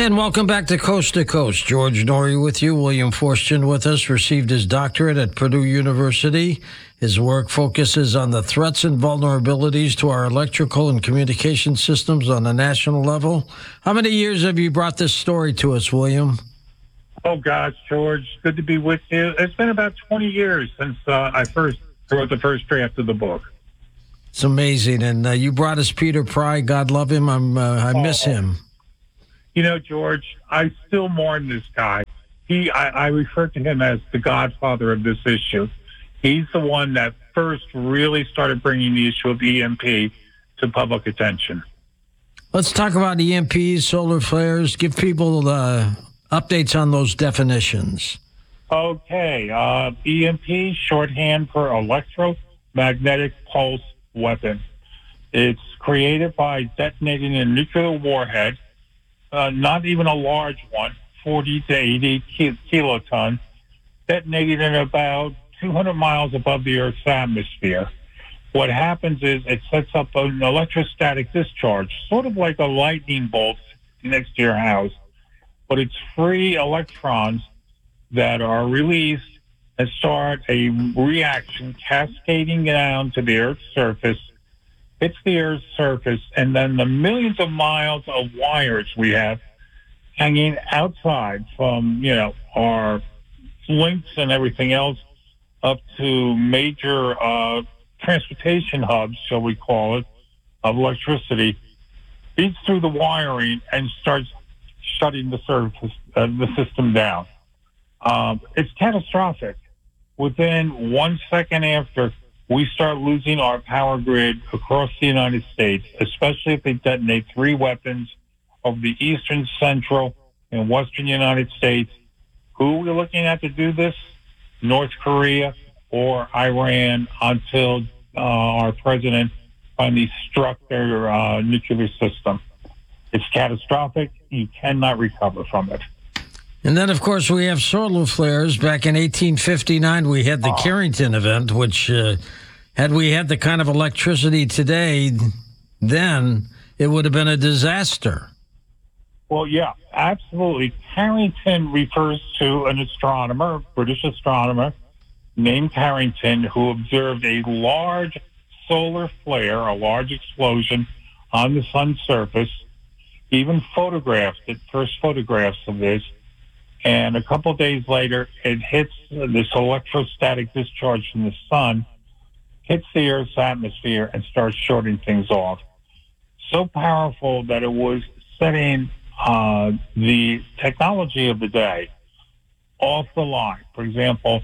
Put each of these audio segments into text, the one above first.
And welcome back to Coast. George Norrie with you. William Forstchen with us, received his doctorate at Purdue University. His work focuses on the threats and vulnerabilities to our electrical and communication systems on a national level. How many years have you brought this story to us, William? Oh, gosh, George, good to be with you. It's been about 20 years since I first wrote the first draft of the book. It's amazing. And you brought us Peter Pry. God love him. I miss him. You know, George, I still mourn this guy. I refer to him as the godfather of this issue. He's the one that first really started bringing the issue of EMP to public attention. Let's talk about EMPs, solar flares. Give people updates on those definitions. Okay. EMP, shorthand for electromagnetic pulse weapon. It's created by detonating a nuclear warhead, not even a large one, 40 to 80 kiloton, detonated at about 200 miles above the Earth's atmosphere. What happens is it sets up an electrostatic discharge, sort of like a lightning bolt next to your house, but it's free electrons that are released and start a reaction cascading down to the Earth's surface, hits the Earth's surface, and then the millions of miles of wires we have hanging outside from, our links and everything else up to major transportation hubs, shall we call it, of electricity, feeds through the wiring and starts shutting the system down. It's catastrophic. Within 1 second after, we start losing our power grid across the United States, especially if they detonate 3 weapons over the eastern, central, and western United States. Who are we looking at to do this? North Korea or Iran, until our president finally struck their nuclear system. It's catastrophic. You cannot recover from it. And then, of course, we have solar flares. Back in 1859, we had the Carrington event, which, had we had the kind of electricity today, then it would have been a disaster. Well, yeah, absolutely. Carrington refers to an astronomer, British astronomer, named Carrington, who observed a large solar flare, a large explosion on the sun's surface. He even photographed it, first photographs of this. And a couple of days later, it hits this electrostatic discharge from the sun, hits the Earth's atmosphere, and starts shorting things off. So powerful that it was setting the technology of the day off the line. For example,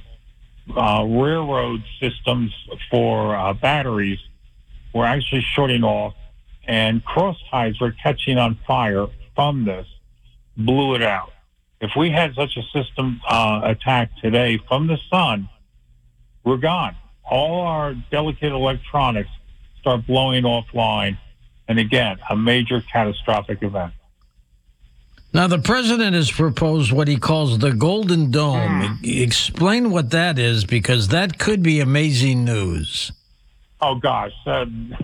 railroad systems for batteries were actually shorting off, and cross ties were catching on fire from this, blew it out. If we had such a system attack today from the sun, we're gone. All our delicate electronics start blowing offline, and again, a major catastrophic event. Now, the president has proposed what he calls the Golden Dome. Explain what that is, because that could be amazing news. Oh, gosh. I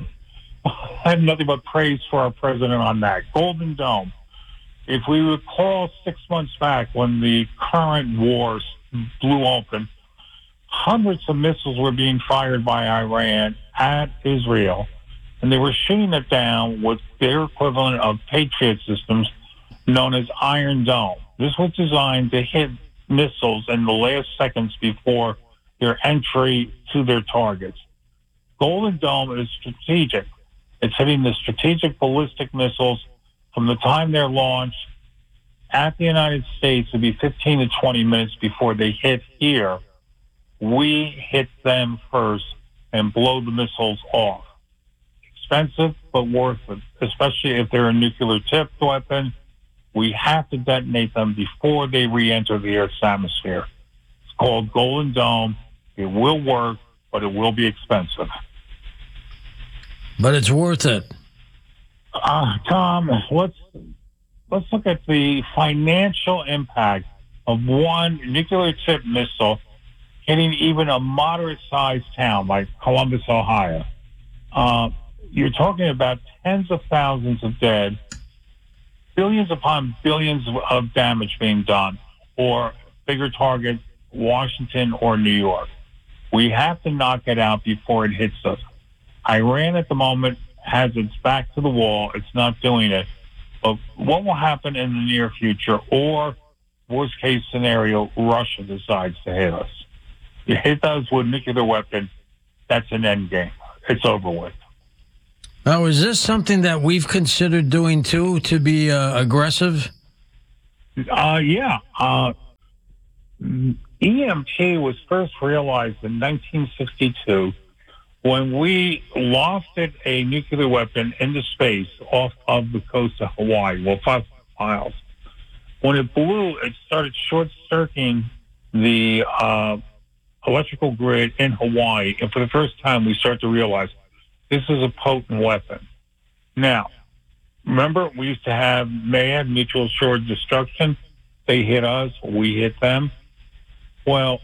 have nothing but praise for our president on that. Golden Dome. If we recall 6 months back when the current wars blew open, hundreds of missiles were being fired by Iran at Israel, and they were shooting it down with their equivalent of Patriot systems known as Iron Dome. This was designed to hit missiles in the last seconds before their entry to their targets. Golden Dome is strategic. It's hitting the strategic ballistic missiles from the time they're launched at the United States. It'll be 15 to 20 minutes before they hit here. We hit them first and blow the missiles off. Expensive, but worth it, especially if they're a nuclear-tipped weapon. We have to detonate them before they re-enter the Earth's atmosphere. It's called Golden Dome. It will work, but it will be expensive. But it's worth it. Tom, let's look at the financial impact of one nuclear-tipped missile hitting even a moderate-sized town like Columbus, Ohio. You're talking about tens of thousands of dead, billions upon billions of damage being done, or bigger target, Washington or New York. We have to knock it out before it hits us. Iran at the moment has its back to the wall. It's not doing it. But what will happen in the near future, or worst case scenario, Russia decides to hit us? You hit us with a nuclear weapon, that's an end game. It's over with. Now, is this something that we've considered doing too, to be aggressive? Yeah. EMP was first realized in 1962 when we lofted a nuclear weapon into space off of the coast of Hawaii, 5 miles. When it blew, it started short-circuiting the electrical grid in Hawaii. And for the first time, we start to realize this is a potent weapon. Now, remember, we used to have MAD, mutual assured destruction. They hit us, we hit them. Well,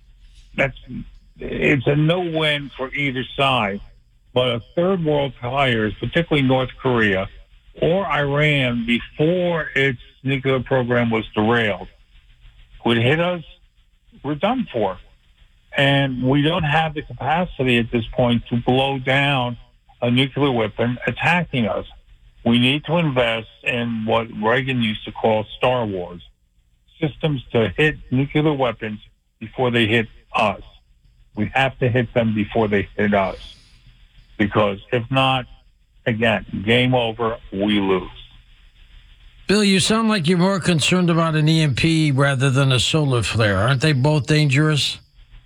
it's a no-win for either side. But a third world players, particularly North Korea or Iran, before its nuclear program was derailed, would hit us, we're done for. And we don't have the capacity at this point to blow down a nuclear weapon attacking us. We need to invest in what Reagan used to call Star Wars, systems to hit nuclear weapons before they hit us. We have to hit them before they hit us. Because if not, again, game over, we lose. Bill, you sound like you're more concerned about an EMP rather than a solar flare. Aren't they both dangerous?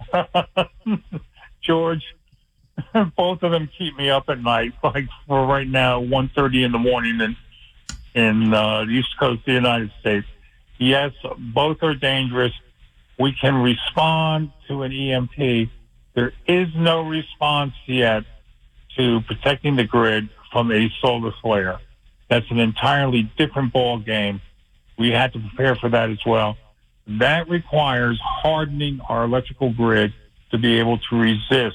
George, both of them keep me up at night. Like for right now, 1:30 in the morning in the East Coast of the United States. Yes, both are dangerous. We can respond to an EMP. There is no response yet to protecting the grid from a solar flare. That's an entirely different ball game. We had to prepare for that as well. That requires hardening our electrical grid to be able to resist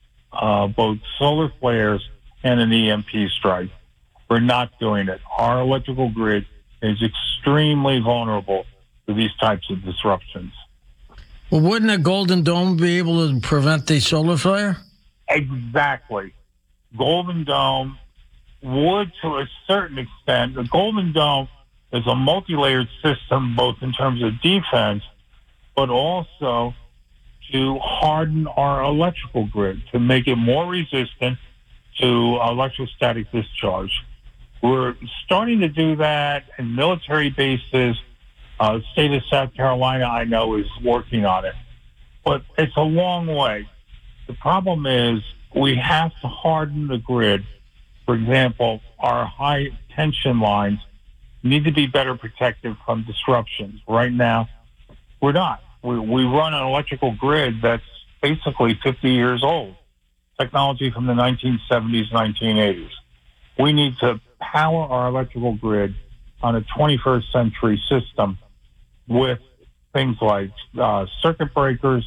both solar flares and an EMP strike. We're not doing it. Our electrical grid is extremely vulnerable to these types of disruptions. Well, wouldn't a Golden Dome be able to prevent the solar flare? Exactly. Golden Dome would to a certain extent. The Golden Dome is a multi-layered system, both in terms of defense, but also to harden our electrical grid, to make it more resistant to electrostatic discharge. We're starting to do that in military bases. The state of South Carolina, I know, is working on it. But it's a long way. The problem is we have to harden the grid. For example, our high tension lines need to be better protected from disruptions. Right now, we're not. We run an electrical grid that's basically 50 years old, technology from the 1970s, 1980s. We need to power our electrical grid on a 21st century system with things like circuit breakers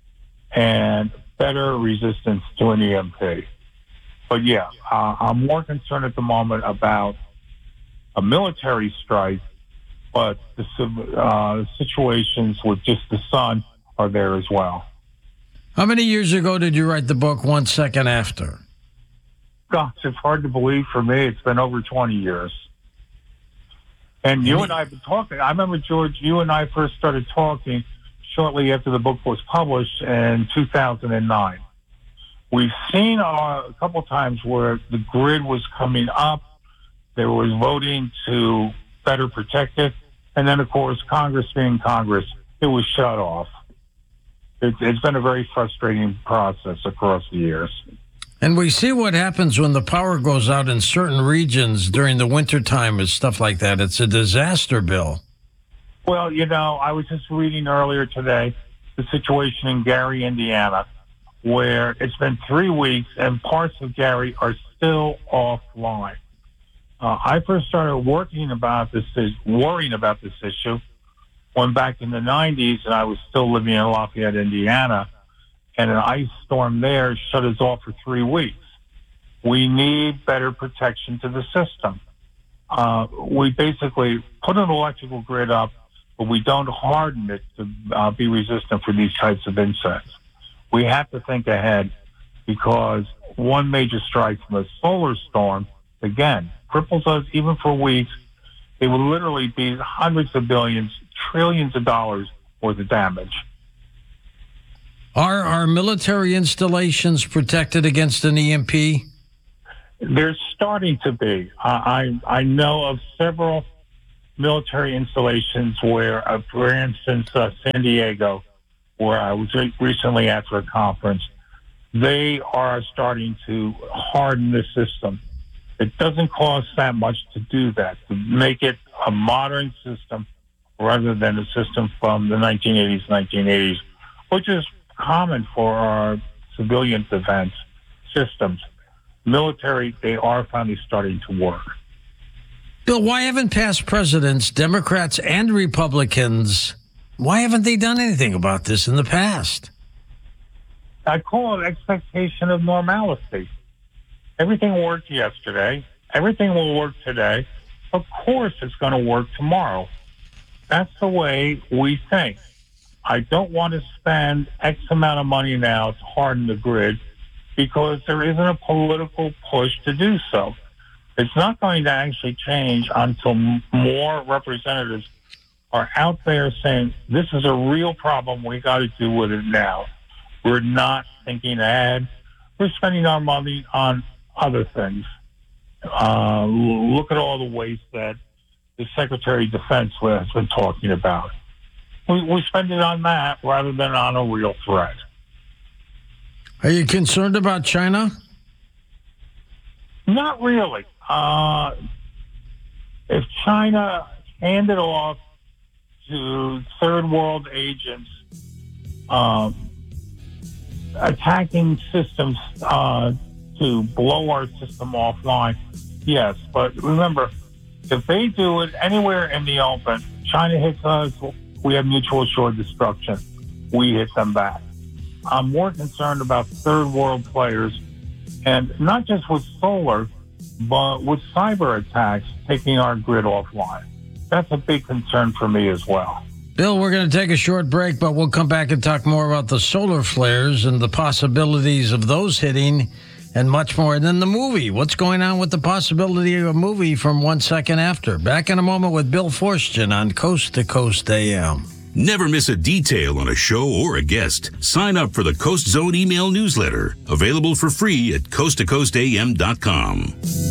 and better resistance to an EMP. But yeah, I'm more concerned at the moment about a military strike, but the situations with just the sun are there as well. How many years ago did you write the book 1 Second After? Gosh, it's hard to believe for me. It's been over 20 years. And you and I have been talking. I remember, George, you and I first started talking shortly after the book was published in 2009. We've seen a couple times where the grid was coming up. There was voting to better protect it. And then, of course, Congress being Congress, it was shut off. It's been a very frustrating process across the years. And we see what happens when the power goes out in certain regions during the wintertime and stuff like that. It's a disaster, Bill. Well, you know, I was just reading earlier today the situation in Gary, Indiana, where it's been 3 weeks and parts of Gary are still offline. I first started worrying about this issue when back in the 90s, and I was still living in Lafayette, Indiana, and an ice storm there shut us off for 3 weeks. We need better protection to the system. we basically put an electrical grid up, but we don't harden it to be resistant for these types of insects. We have to think ahead because one major strike from a solar storm, again, cripples us even for weeks. It would literally be hundreds of billions, trillions of dollars worth of damage. Are our military installations protected against an EMP? They're starting to be. I know of several military installations where, for instance, San Diego, where I was recently at for a conference, they are starting to harden the system. It doesn't cost that much to do that, to make it a modern system rather than a system from the 1980s, which is common for our civilian defense systems. Military, they are finally starting to work. Bill, why haven't past presidents, Democrats and Republicans, why haven't they done anything about this in the past? I call it expectation of normalcy. Everything worked yesterday. Everything will work today. Of course it's going to work tomorrow. That's the way we think. I don't want to spend X amount of money now to harden the grid because there isn't a political push to do so. It's not going to actually change until more representatives are out there saying, this is a real problem. We got to do with it now. We're not thinking ahead. We're spending our money on other things. Look at all the waste that the Secretary of Defense has been talking about. We spend it on that rather than on a real threat. Are you concerned about China? Not really. If China handed off to third world agents attacking systems to blow our system offline, yes. But remember, if they do it anywhere in the open, China hits us, we have mutual assured destruction. We hit them back. I'm more concerned about third world players, and not just with solar, but with cyber attacks taking our grid offline. That's a big concern for me as well. Bill, we're going to take a short break, but we'll come back and talk more about the solar flares and the possibilities of those hitting and much more. And then the movie. What's going on with the possibility of a movie from 1 second after? Back in a moment with Bill Forstchen on Coast to Coast AM. Never miss a detail on a show or a guest. Sign up for the Coast Zone email newsletter. Available for free at coasttocoastam.com.